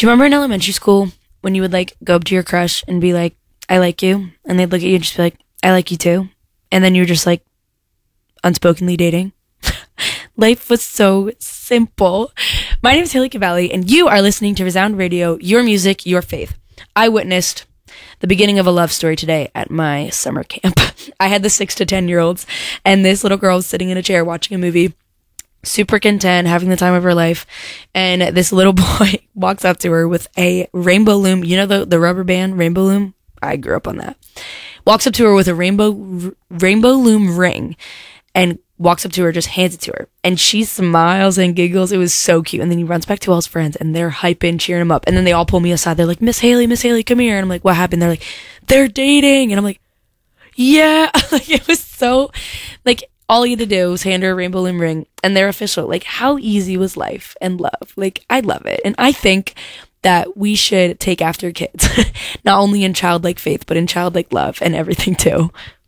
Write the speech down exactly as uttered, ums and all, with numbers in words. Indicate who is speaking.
Speaker 1: Do you remember in elementary school when you would like go up to your crush and be like, I like you? And they'd look at you and just be like, I like you too. And then you were just like unspokenly dating. Life was so simple. My name is Haley Cavalli, and you are listening to Resound Radio, your music, your faith. I witnessed the beginning of a love story today at my summer camp. I had the six to ten year olds, and this little girl was sitting in a chair watching a movie, super content, having the time of her life. And this little boy walks up to her with a rainbow loom. You know the, the rubber band rainbow loom? I grew up on that. Walks up to her with a rainbow r- rainbow loom ring and walks up to her, just hands it to her. And she smiles and giggles. It was so cute. And then he runs back to all his friends and they're hyping, cheering him up. And then they all pull me aside. They're like, Miss Haley, Miss Haley, come here. And I'm like, what happened? They're like, they're dating. And I'm like, yeah. Like, it was so, like, all you had to do was hand her a rainbow loom ring and they're official. Like, how easy was life and love? Like, I love it. And I think that we should take after kids, not only in childlike faith, but in childlike love and everything too.